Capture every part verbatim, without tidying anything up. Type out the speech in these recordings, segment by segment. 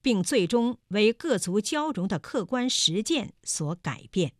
并最终为各族交融的客观实践所改变。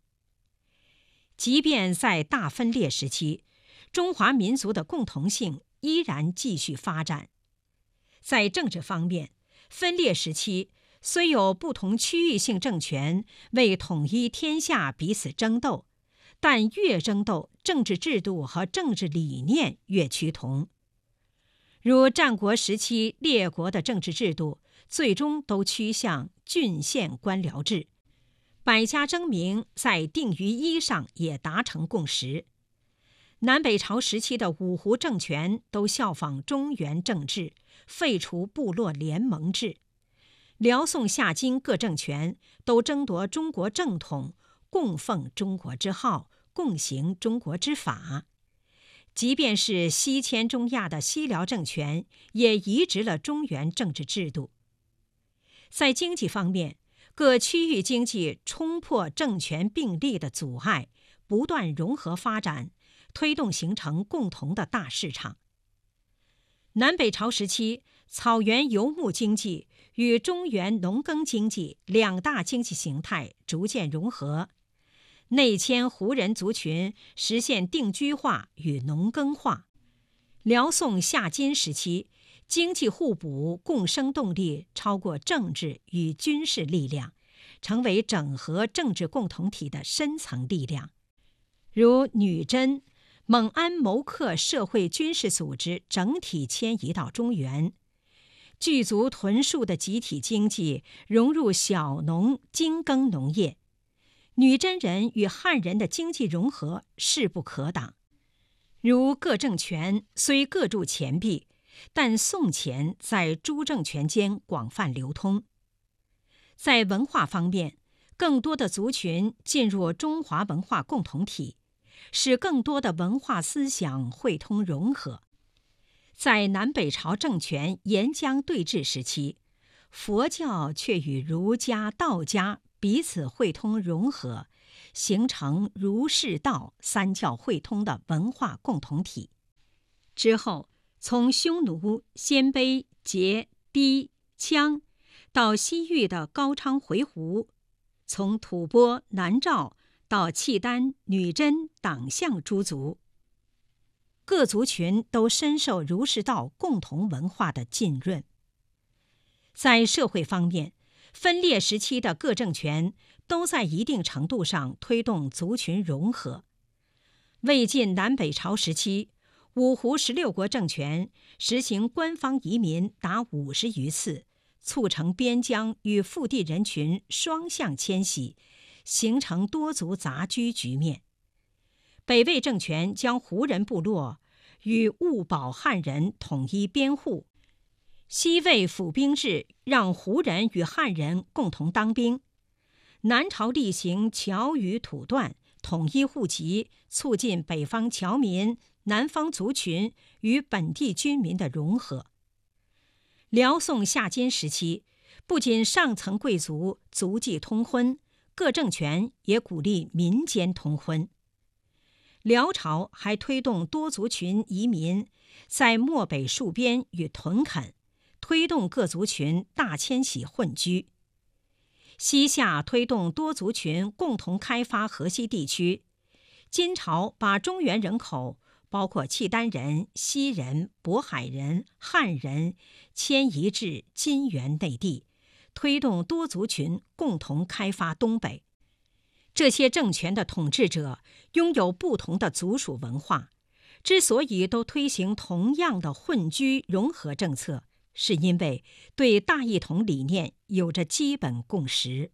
即便在大分裂时期，中华民族的共同性依然继续发展。在政治方面，分裂时期虽有不同区域性政权为统一天下彼此争斗，但越争斗，政治制度和政治理念越趋同。如战国时期列国的政治制度，最终都趋向郡县官僚制，百家争鸣在定于一上也达成共识。南北朝时期的五胡政权都效仿中原政治，废除部落联盟制。辽宋夏金各政权都争夺中国正统，供奉中国之号，共行中国之法。即便是西迁中亚的西辽政权，也移植了中原政治制度。在经济方面，各区域经济冲破政权并立的阻碍，不断融合发展，推动形成共同的大市场。南北朝时期，草原游牧经济与中原农耕经济两大经济形态逐渐融合，内迁胡人族群实现定居化与农耕化。辽宋夏金时期，经济互补共生动力超过政治与军事力量，成为整合政治共同体的深层力量。如女真、蒙安谋克社会军事组织整体迁移到中原，聚族屯戍的集体经济融入小农精耕农业，女真人与汉人的经济融合势不可挡。如各政权虽各铸钱币，但宋钱在诸政权间广泛流通。在文化方面，更多的族群进入中华文化共同体，使更多的文化思想汇通融合。在南北朝政权沿疆对峙时期，佛教却与儒家、道家彼此汇通融合，形成儒释道三教汇通的文化共同体。之后，从匈奴、鲜卑、羯、氐、羌到西域的高昌、回鹘，从吐蕃、南诏到契丹、女真、党项诸族，各族群都深受儒释道共同文化的浸润。在社会方面，分裂时期的各政权都在一定程度上推动族群融合。魏晋南北朝时期，五胡十六国政权实行官方移民达五十余次，促成边疆与腹地人群双向迁徙，形成多族杂居局面。北魏政权将胡人部落与兀保汉人统一编户，西魏府兵制让胡人与汉人共同当兵。南朝厉行侨语土断，统一户籍，促进北方侨民、南方族群与本地居民的融合。辽宋夏金时期，不仅上层贵族族际通婚，各政权也鼓励民间通婚。辽朝还推动多族群移民，在漠北戍边与屯垦，推动各族群大迁徙混居。西夏推动多族群共同开发河西地区。金朝把中原人口包括契丹人、西人、渤海人、汉人迁移至金元内地，推动多族群共同开发东北。这些政权的统治者拥有不同的族属文化，之所以都推行同样的混居融合政策，是因为对大一统理念有着基本共识。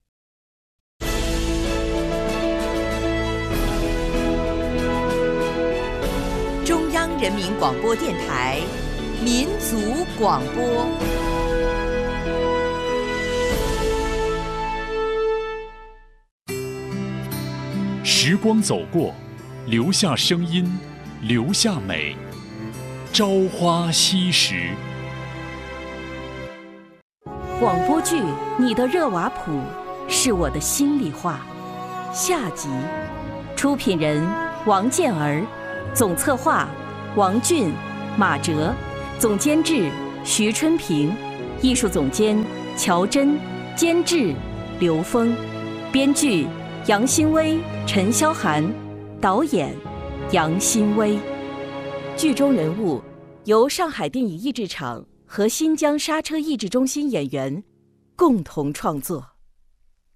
中央人民广播电台民族广播。 时光走过，留下声音，留下美。朝花夕拾。 广播剧《你的热瓦普》是我的心里话，下集。出品人王健儿，总策划王俊、马哲，总监制徐春平， 艺术总监乔真，监制刘峰，编剧杨新威、陈霄涵，导演杨新威。剧中人物由上海电影译制厂和新疆刹车译制中心演员共同创作。